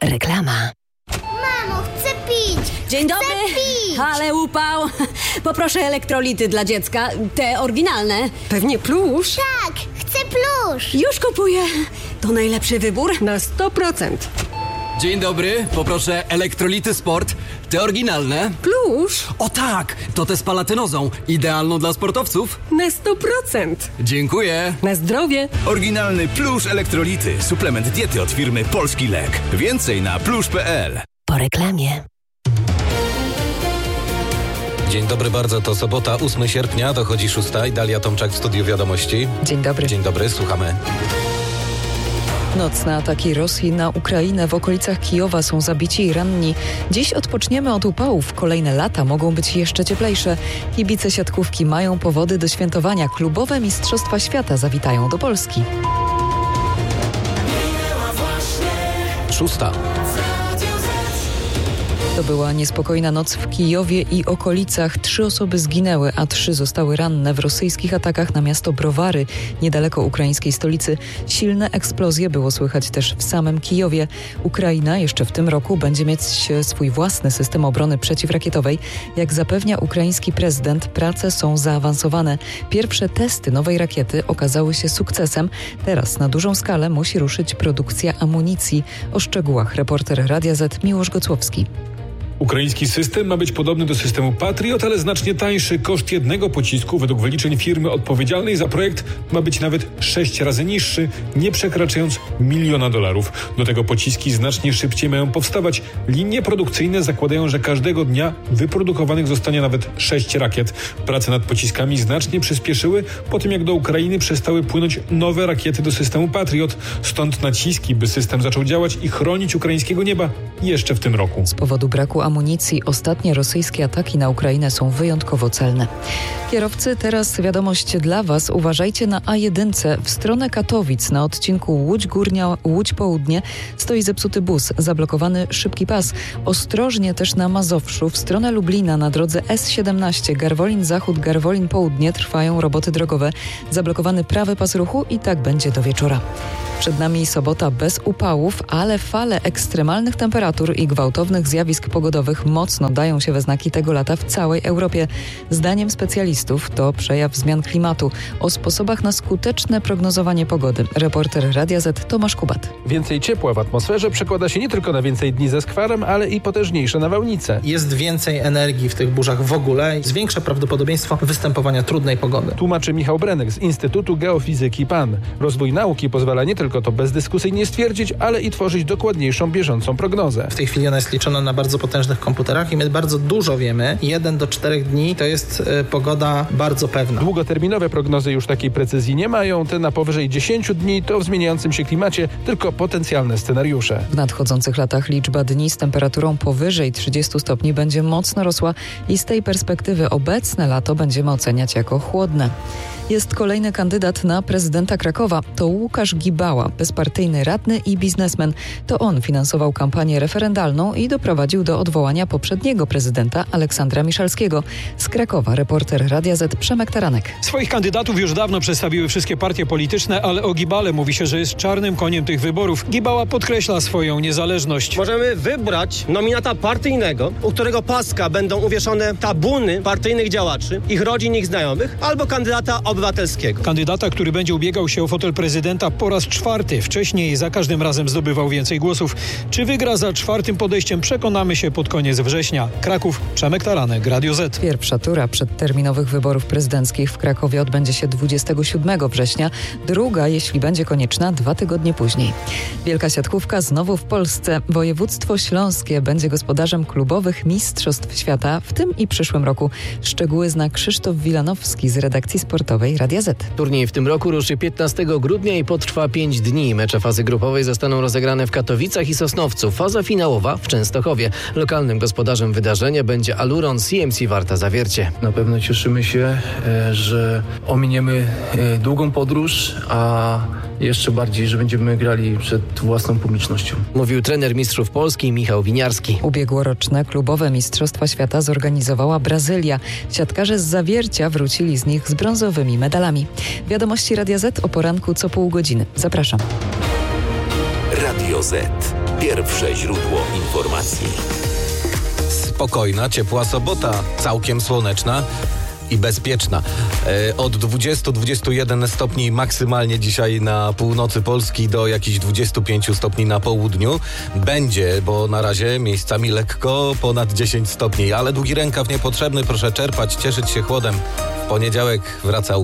Reklama. Mamo, chcę pić! Dzień dobry! Chcę pić! Ale upał! Poproszę elektrolity dla dziecka, te oryginalne. Pewnie plusz. Tak, chcę plusz! Już kupuję. To najlepszy wybór. Na 100%. Dzień dobry, poproszę elektrolity sport, te oryginalne. Plusz. O tak, to te z palatynozą, idealną dla sportowców. Na 100%. Dziękuję. Na zdrowie. Oryginalny Plusz Elektrolity. Suplement diety od firmy Polski Lek. Więcej na plusz.pl. Po reklamie. Dzień dobry bardzo, to sobota, 8 sierpnia, dochodzi 6. Dalia Tomczak w Studiu Wiadomości. Dzień dobry. Dzień dobry, słuchamy. Nocne ataki Rosji na Ukrainę w okolicach Kijowa są zabici i ranni. Dziś odpoczniemy od upałów. Kolejne lata mogą być jeszcze cieplejsze. Kibice siatkówki mają powody do świętowania. Klubowe Mistrzostwa Świata zawitają do Polski. 6. To była niespokojna noc w Kijowie i okolicach. 3 osoby zginęły, a 3 zostały ranne w rosyjskich atakach na miasto Browary, niedaleko ukraińskiej stolicy. Silne eksplozje było słychać też w samym Kijowie. Ukraina jeszcze w tym roku będzie mieć swój własny system obrony przeciwrakietowej. Jak zapewnia ukraiński prezydent, prace są zaawansowane. Pierwsze testy nowej rakiety okazały się sukcesem. Teraz na dużą skalę musi ruszyć produkcja amunicji. O szczegółach reporter Radia Z Miłosz Gocłowski. Ukraiński system ma być podobny do systemu Patriot, ale znacznie tańszy. Koszt jednego pocisku według wyliczeń firmy odpowiedzialnej za projekt ma być nawet 6 razy niższy, nie przekraczając $1 miliona. Do tego pociski znacznie szybciej mają powstawać. Linie produkcyjne zakładają, że każdego dnia wyprodukowanych zostanie nawet 6 rakiet. Prace nad pociskami znacznie przyspieszyły po tym, jak do Ukrainy przestały płynąć nowe rakiety do systemu Patriot. Stąd naciski, by system zaczął działać i chronić ukraińskiego nieba jeszcze w tym roku. Z powodu braku amunicji ostatnie rosyjskie ataki na Ukrainę są wyjątkowo celne. Kierowcy, teraz wiadomość dla Was. Uważajcie na A1 w stronę Katowic na odcinku Łódź Górnia, Łódź Południe stoi zepsuty bus, zablokowany szybki pas. Ostrożnie też na Mazowszu w stronę Lublina na drodze S17 Garwolin Zachód, Garwolin Południe trwają roboty drogowe. Zablokowany prawy pas ruchu i tak będzie do wieczora. Przed nami sobota bez upałów, ale fale ekstremalnych temperatur i gwałtownych zjawisk pogodowych mocno dają się we znaki tego lata w całej Europie. Zdaniem specjalistów to przejaw zmian klimatu. O sposobach na skuteczne prognozowanie pogody. Reporter Radia Z Tomasz Kubat. Więcej ciepła w atmosferze przekłada się nie tylko na więcej dni ze skwarem, ale i potężniejsze nawałnice. Jest więcej energii w tych burzach w ogóle i zwiększa prawdopodobieństwo występowania trudnej pogody. Tłumaczy Michał Brenek z Instytutu Geofizyki PAN. Rozwój nauki pozwala nie tylko to bezdyskusyjnie stwierdzić, ale i tworzyć dokładniejszą, bieżącą prognozę. W tej chwili ona jest liczona na bardzo potężnych komputerach i my bardzo dużo wiemy. 1 do 4 dni to jest pogoda bardzo pewna. Długoterminowe prognozy już takiej precyzji nie mają. Te na powyżej 10 dni to w zmieniającym się klimacie tylko potencjalne scenariusze. W nadchodzących latach liczba dni z temperaturą powyżej 30 stopni będzie mocno rosła i z tej perspektywy obecne lato będziemy oceniać jako chłodne. Jest kolejny kandydat na prezydenta Krakowa. To Łukasz Gibała, bezpartyjny radny i biznesmen. To on finansował kampanię referendalną i doprowadził do odwołania poprzedniego prezydenta Aleksandra Miszalskiego. Z Krakowa reporter Radia Z Przemek Taranek. Swoich kandydatów już dawno przedstawiły wszystkie partie polityczne, ale o Gibale mówi się, że jest czarnym koniem tych wyborów. Gibała podkreśla swoją niezależność. Możemy wybrać nominata partyjnego, u którego paska będą uwieszone tabuny partyjnych działaczy, ich rodzin, ich znajomych, albo kandydata obywatelskiego. Kandydata, który będzie ubiegał się o fotel prezydenta po raz 4. Wcześniej za każdym razem zdobywał więcej głosów. Czy wygra za 4. podejściem, przekonamy się pod koniec września. Kraków, Przemek Taranek, Radio Z. Pierwsza tura przedterminowych wyborów prezydenckich w Krakowie odbędzie się 27 września. Druga, jeśli będzie konieczna, 2 tygodnie później. Wielka siatkówka znowu w Polsce. Województwo śląskie będzie gospodarzem klubowych Mistrzostw Świata w tym i przyszłym roku. Szczegóły zna Krzysztof Wilanowski z redakcji sportowej Radia Z. Turniej w tym roku ruszy 15 grudnia i potrwa 5 dni. Mecze fazy grupowej zostaną rozegrane w Katowicach i Sosnowcu. Faza finałowa w Częstochowie. Lokalnym gospodarzem wydarzenia będzie Aluron CMC Warta Zawiercie. Na pewno cieszymy się, że ominiemy długą podróż, a jeszcze bardziej, że będziemy grali przed własną publicznością. Mówił trener mistrzów Polski Michał Winiarski. Ubiegłoroczne klubowe Mistrzostwa Świata zorganizowała Brazylia. Siatkarze z Zawiercia wrócili z nich z brązowymi medalami. Wiadomości Radia Z o poranku co pół godziny. Zapraszam. Radio Z. Pierwsze źródło informacji. Spokojna, ciepła sobota, całkiem słoneczna i bezpieczna. Od 20-21 stopni maksymalnie dzisiaj na północy Polski do jakichś 25 stopni na południu. Będzie, bo na razie miejscami lekko ponad 10 stopni, ale długi rękaw niepotrzebny, proszę czerpać, cieszyć się chłodem. W poniedziałek wraca